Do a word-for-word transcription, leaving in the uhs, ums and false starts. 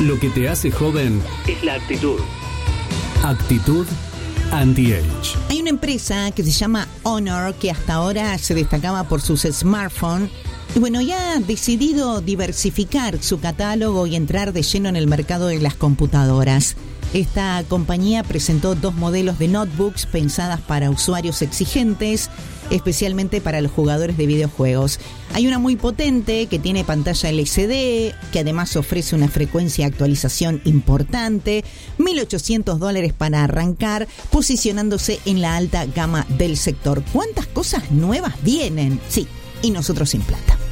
Lo que te hace joven es la actitud. Actitud Anti-Age. Hay una empresa que se llama Honor que hasta ahora se destacaba por sus smartphones y bueno, ya ha decidido diversificar su catálogo y entrar de lleno en el mercado de las computadoras. Esta compañía presentó dos modelos de notebooks pensadas para usuarios exigentes, especialmente para los jugadores de videojuegos. Hay una muy potente que tiene pantalla L C D, que además ofrece una frecuencia de actualización importante, mil ochocientos dólares para arrancar, posicionándose en la alta gama del sector. ¿Cuántas cosas nuevas vienen? Sí, y nosotros sin plata.